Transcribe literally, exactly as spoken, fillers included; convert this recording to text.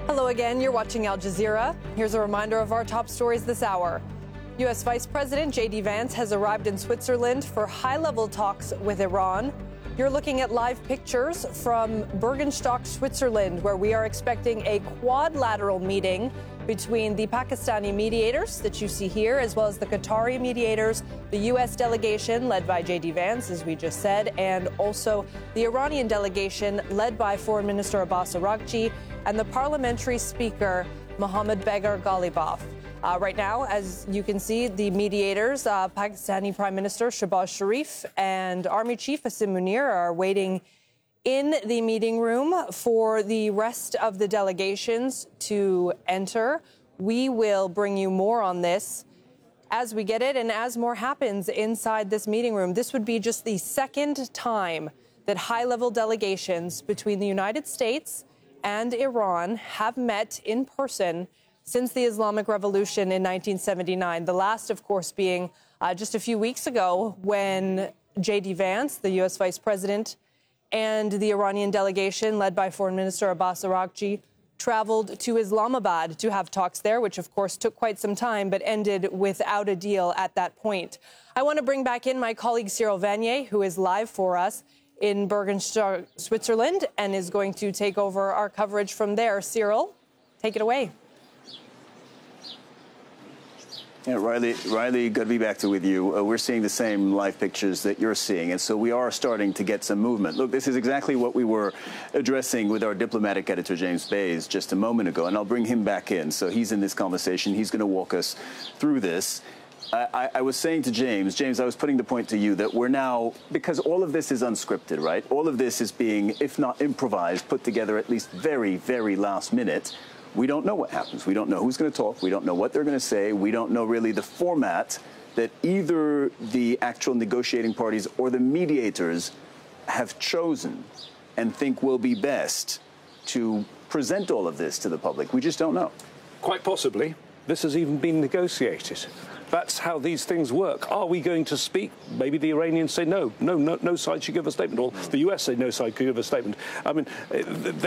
Hello again, you're watching Al Jazeera. Here's a reminder of our top stories this hour. U S Vice President J D Vance has arrived in Switzerland for high-level talks with Iran. You're looking at live pictures from Bergenstock, Switzerland, where we are expecting a quadrilateral meeting between the Pakistani mediators that you see here, as well as the Qatari mediators, the U S delegation led by J D Vance, as we just said, and also the Iranian delegation led by Foreign Minister Abbas Araghchi and the parliamentary speaker, Mohammad Bagher Ghalibaf. Uh, right now, as you can see, the mediators, uh, Pakistani Prime Minister Shehbaz Sharif and Army Chief Asim Munir, are waiting in the meeting room for the rest of the delegations to enter. We will bring you more on this as we get it and as more happens inside this meeting room. This would be just the second time that high-level delegations between the United States and Iran have met in person since the Islamic Revolution in nineteen seventy-nine. The last, of course, being uh, just a few weeks ago when J D Vance, the U S Vice President, and the Iranian delegation led by Foreign Minister Abbas Araghchi traveled to Islamabad to have talks there, which, of course, took quite some time but ended without a deal at that point. I want to bring back in my colleague Cyril Vanier, who is live for us in Bergenstock, Switzerland, and is going to take over our coverage from there. Cyril, take it away. Yeah, Riley, Riley, good to be back to with you. Uh, we're seeing the same live pictures that you're seeing, and so we are starting to get some movement. Look, this is exactly what we were addressing with our diplomatic editor, James Bays, just a moment ago, and I'll bring him back in. So he's in this conversation. He's going to walk us through this. I, I, I was saying to James, James, I was putting the point to you that we're now, because all of this is unscripted, right? All of this is being, if not improvised, put together at least very, very last minute. We don't know what happens. We don't know who's going to talk. We don't know what they're going to say. We don't know really the format that either the actual negotiating parties or the mediators have chosen and think will be best to present all of this to the public. We just don't know. Quite possibly, this has even been negotiated. That's how these things work. Are we going to speak? Maybe the Iranians say no. No, no, no side should give a statement. Or the U S say no side could give a statement. I mean,